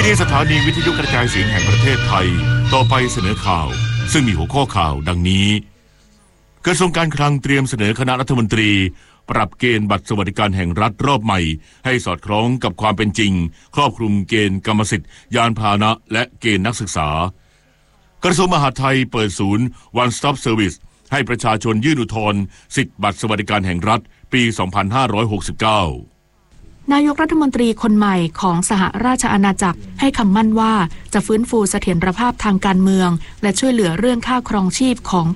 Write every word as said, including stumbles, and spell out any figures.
นี้สถานีวิทยุกระจายเสียงแห่งประเทศไทยต่อไปเสนอข่าวซึ่งมีหัวข้อข่าวดังนี้กระทรวงการคลังเตรียมเสนอคณะรัฐมนตรีปรับเกณฑ์บัตรสวัสดิการแห่งรัฐรอบใหม่ให้สอดคล้องกับความเป็นจริงครอบคลุมเกณฑ์กรรมสิทธิ์ยานพาหนะและเกณฑ์นักศึกษากระทรวงมหาดไทยเปิดศูนย์ One Stop Service ให้ประชาชนยื่นอุทธรณ์สิทธิบัตรสวัสดิการแห่งรัฐปี สองพันห้าร้อยหกสิบเก้านายกรัฐมนตรีคนใหม่ของสหราชอาณาจักรให้คำมั่นว่าจะฟื้นฟูเสถียรภาพทางการเมืองและช่วยเหลือเรื่องค่าครองชีพของ